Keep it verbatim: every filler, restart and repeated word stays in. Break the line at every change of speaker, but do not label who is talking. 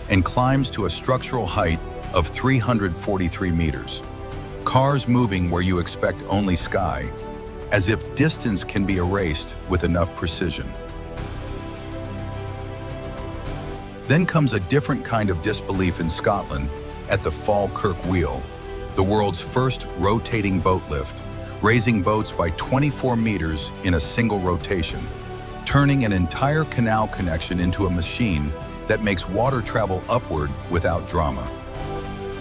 and climbs to a structural height of three hundred forty-three meters. Cars moving where you expect only sky, as if distance can be erased with enough precision. Then comes a different kind of disbelief in Scotland at the Falkirk Wheel, the world's first rotating boat lift, raising boats by twenty-four meters in a single rotation, turning an entire canal connection into a machine that makes water travel upward without drama.